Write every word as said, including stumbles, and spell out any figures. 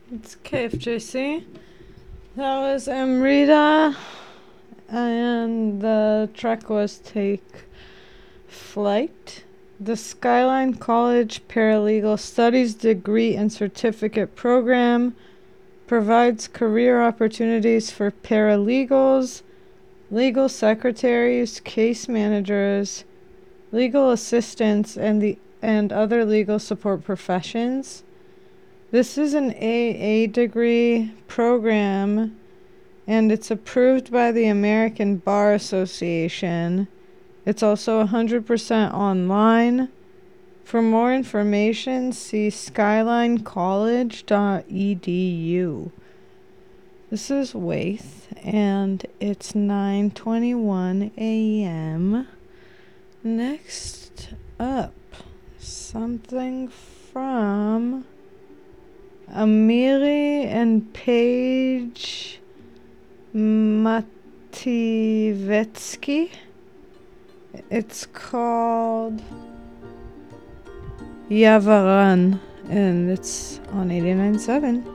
It's K F J C. That was Amrita, and the track was Take Flight. The Skyline College Paralegal Studies Degree and Certificate Program provides career opportunities for paralegals, legal secretaries, case managers, legal assistants, and the and other legal support professions. This is an A A degree program, and it's approved by the American Bar Association. It's also one hundred percent online. For more information, see skyline college dot e d u. This is Waith, and it's nine twenty-one a.m. Next up, something from Amiri and Paige Mativetsky. It's called Yavaran, and it's on eighty-nine point seven.